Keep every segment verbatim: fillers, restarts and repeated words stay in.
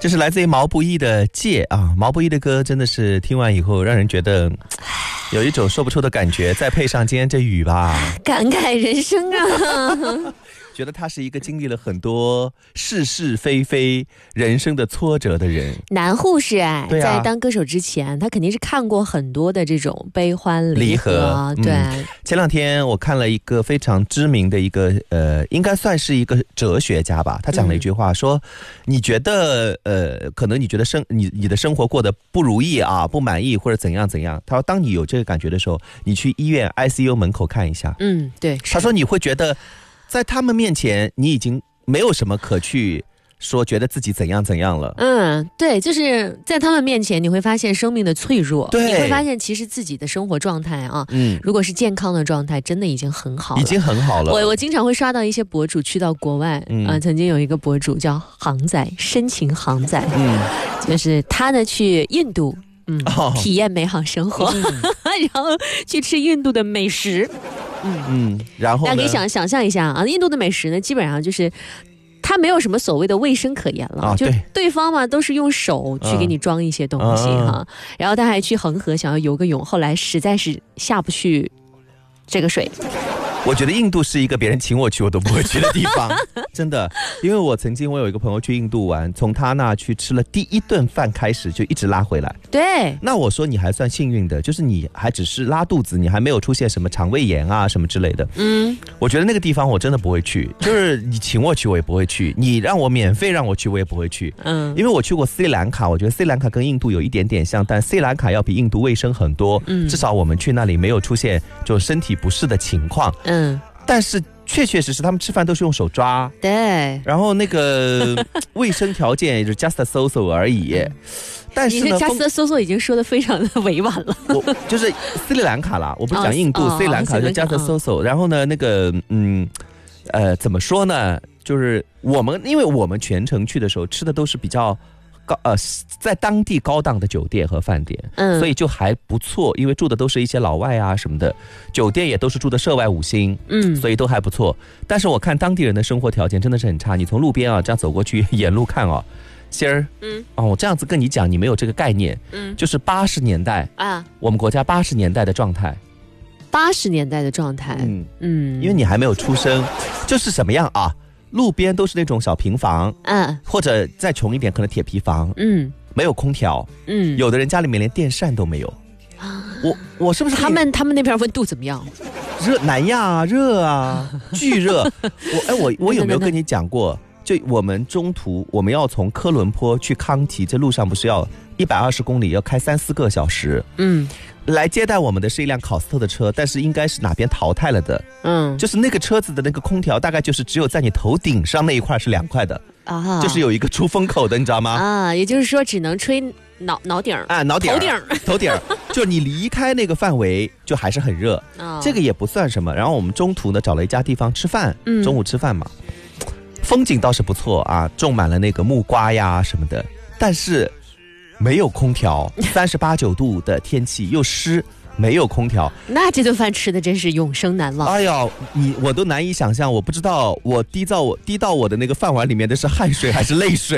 这是来自于毛不易的《借》啊，毛不易的歌真的是听完以后让人觉得有一种说不出的感觉，再配上今天这雨吧， 感慨人生啊。 觉得他是一个经历了很多是是非非人生的挫折的人。 男护士哎， 对啊， 在当歌手之前他肯定是看过很多的这种悲欢离合， 离合对、 嗯、前两天我看了一个非常知名的一个呃，应该算是一个哲学家吧，他讲了一句话、嗯、说你觉得呃，可能你觉得生你你的生活过得不如意啊，不满意或者怎样怎样，他说当你有这个感觉的时候，你去医院 I C U 门口看一下。 嗯，对， 他说你会觉得在他们面前你已经没有什么可去说觉得自己怎样怎样了。 嗯，对，就是在他们面前你会发现生命的脆弱， 对， 你会发现其实自己的生活状态啊， 嗯， 如果是健康的状态真的已经很好了， 已经很好了。 我我经常会刷到一些博主去到国外，嗯、呃，曾经有一个博主叫航仔，深情航仔，嗯，就是他呢去印度嗯、哦，体验美好生活、嗯、然后去吃印度的美食。嗯嗯，然后大家可以想想象一下啊，印度的美食呢，基本上就是它没有什么所谓的卫生可言了， 啊、 就对方嘛都是用手去给你装一些东西哈、啊。然后他还去恒河想要游个泳，后来实在是下不去这个水。 我觉得印度是一个别人请我去我都不会去的地方，真的，因为我曾经我有一个朋友去印度玩，从他那去吃了第一顿饭开始就一直拉回来。 对， 那我说你还算幸运的，就是你还只是拉肚子，你还没有出现什么肠胃炎啊什么之类的。嗯，我觉得那个地方我真的不会去，就是你请我去我也不会去，你让我免费让我去我也不会去。嗯，因为我去过斯里兰卡，我觉得斯里兰卡跟印度有一点点像，但斯里兰卡要比印度卫生很多。嗯，至少我们去那里没有出现就身体不适的情况。嗯。嗯，但是确确实实他们吃饭都是用手抓， 对， 然后那个卫生条件也是 just so so 而已。但是呢 just so so 已经说得非常的委婉了。 我就是斯里兰卡啦，我不是讲印度、哦、斯里兰卡就 just so so、哦、然后呢那个嗯呃怎么说呢，就是我们因为我们全程去的时候吃的都是比较高呃，在当地高档的酒店和饭店，嗯，所以就还不错，因为住的都是一些老外啊什么的，酒店也都是住的涉外五星，嗯，所以都还不错。但是我看当地人的生活条件真的是很差，你从路边啊这样走过去，沿路看哦，心儿，嗯，哦，我这样子跟你讲，你没有这个概念，嗯，就是八十年代啊，我们国家八十年代的状态， 八十年代的状态， 嗯嗯，因为你还没有出生，就是什么样啊？路边都是那种小平房，嗯，或者再穷一点可能铁皮房，嗯，没有空调，嗯，有的人家里面连电扇都没有。我我是不是他们他们那边温度怎么样？ 热，南亚啊，热啊，巨热。我哎我我有没有跟你讲过？就我们中途我们要从科伦坡去康提，这路上不是要一百二十公里，要开三四个小时，嗯。来接待我们的是一辆考斯特的车，但是应该是哪边淘汰了的，嗯，就是那个车子的那个空调大概就是只有在你头顶上那一块是凉快的啊，就是有一个出风口的，你知道吗？ 啊，也就是说只能吹脑脑顶啊，脑顶头顶头顶，就你离开那个范围就还是很热，哦，这个也不算什么。然后我们中途呢找了一家地方吃饭，嗯，中午吃饭嘛，风景倒是不错啊，种满了那个木瓜呀什么的，但是没有空调，三十八九度的天气又湿，没有空调， 那这顿饭吃的真是永生难忘。 哎呀，你我都难以想象，我不知道我滴到我滴到我的那个饭碗里面的是汗水还是泪水。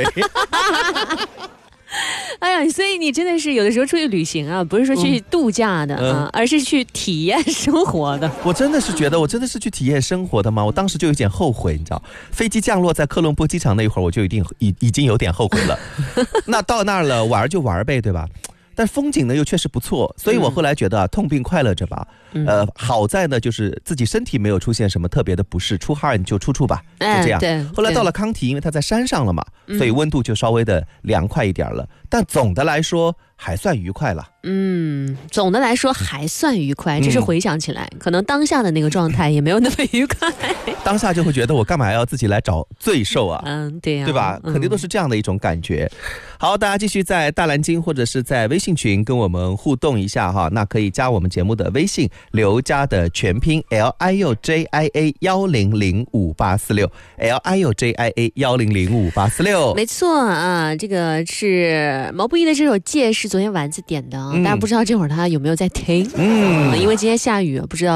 哎呀，所以你真的是有的时候出去旅行啊，不是说去度假的、嗯、啊，而是去体验生活的。 我真的是觉得我真的是去体验生活的吗？我当时就有点后悔，你知道，飞机降落在科伦坡机场那一会儿，我就一定已已经有点后悔了。那到那儿了，玩就玩呗，对吧？但风景呢又确实不错，所以我后来觉得啊，痛并快乐着吧。嗯、呃，好在呢就是自己身体没有出现什么特别的不适，出汗就出出吧，就这样。 嗯、 后来到了康提，因为它在山上了嘛，所以温度就稍微的凉快一点了。但总的来说还算愉快了。 嗯，总的来说还算愉快，只是回想起来、嗯、可能当下的那个状态也没有那么愉快。 当下就会觉得我干嘛要自己来找罪受啊？ 嗯，对呀、啊， 对吧、嗯？肯定都是这样的一种感觉。好，大家继续在大蓝鲸或者是在微信群跟我们互动一下哈，那可以加我们节目的微信刘家的全拼 L I U J I A 一零零五八四六 L I U J I A 一零零五八四六。 没错啊，这个是毛不易的这首《借》是昨天丸子点的、嗯、大家不知道这会儿他有没有在听？嗯，因为今天下雨，不知道